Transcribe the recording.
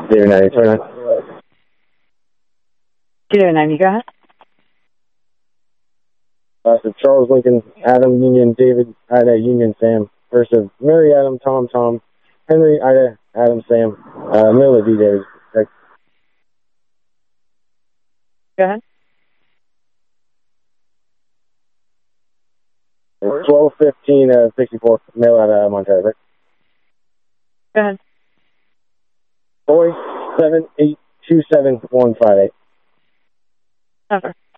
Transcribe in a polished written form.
David 90, 29. 290, go ahead. So Charles Lincoln, Adam Union, David Ida Union Sam versus Mary Adam Tom Tom Henry Ida Adam Sam Miller D David. Go ahead. 12-15-64 mail out of Montana. Right? Go ahead. Boy 7827158. Over.